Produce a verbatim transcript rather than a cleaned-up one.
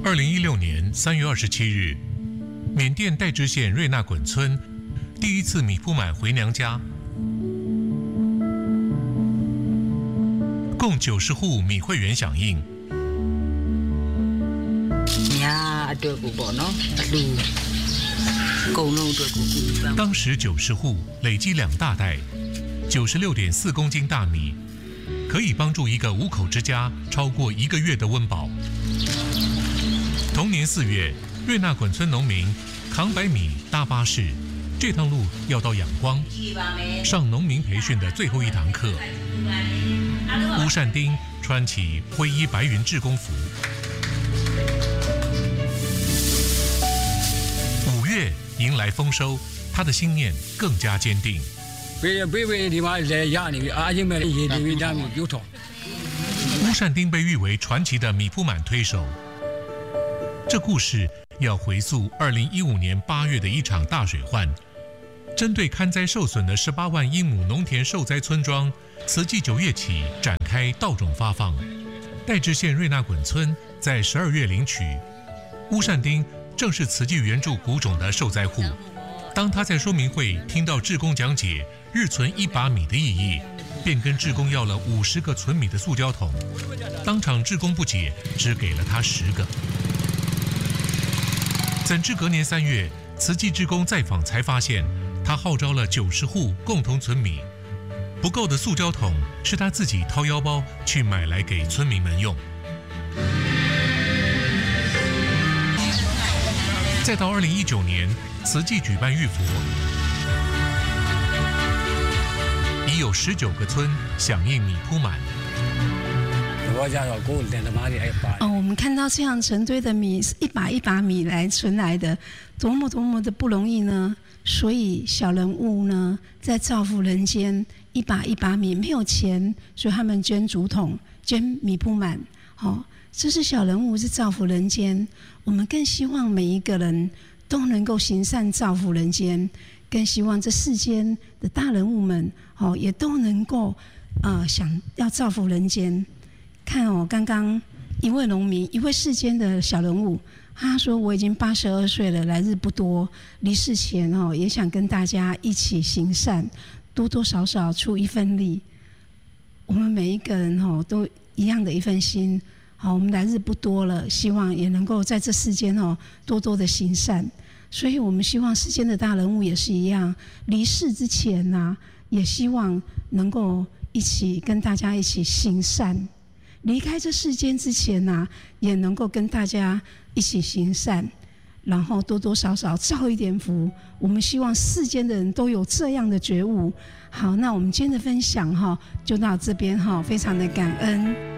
二零一六年三月二十七日，缅甸代支县瑞纳滚村第一次米铺满回娘家，共九十户米会员响应。当时九十户累积两大袋，九十六点四公斤大米，可以帮助一个五口之家超过一个月的温饱。同年四月，瑞纳滚村农民扛白米搭巴士，这趟路要到仰光，上农民培训的最后一堂课。乌善丁穿起灰衣白云志工服。五月迎来丰收，他的心念更加坚定。乌善丁被誉为传奇的米铺满推手。这故事要回溯二零一五年八月的一场大水患，针对勘灾受损的十八万英亩农田受灾村庄，慈济九月起展开稻种发放。代支县瑞纳滚村在十二月领取。乌善丁正是慈济援助谷种的受灾户。当他在说明会听到志工讲解日存一把米的意义，便跟志工要了五十个存米的塑胶桶。当场志工不解，只给了他十个。怎知隔年三月，慈济志工再访才发现，他号召了九十户共同存米，不够的塑胶桶是他自己掏腰包去买来给村民们用。再到二零一九年，慈济举办浴佛，已有十九个村响应米铺满。 哦，我们看到这样成堆的米，是一把一把米来存来的，多么多么的不容易呢？所以小人物呢，在造福人间，一把一把米，没有钱，所以他们捐竹筒，捐米铺满。哦，这是小人物，是造福人间。我们更希望每一个人都能够行善造福人间，更希望这世间的大人物们，哦，也都能够呃想要造福人间。看哦，刚刚一位农民，一位世间的小人物，他说：“我已经八十二岁了，来日不多，离世前哦，也想跟大家一起行善，多多少少出一份力。我们每一个人哦，都一样的一份心。好，我们来日不多了，希望也能够在这世间哦，多多的行善。所以我们希望世间的大人物也是一样，离世之前呐、啊，也希望能够一起跟大家一起行善。”离开这世间之前呐、啊，也能够跟大家一起行善，然后多多少少造一点福。我们希望世间的人都有这样的觉悟。好，那我们今天的分享哈，就到这边哈，非常的感恩。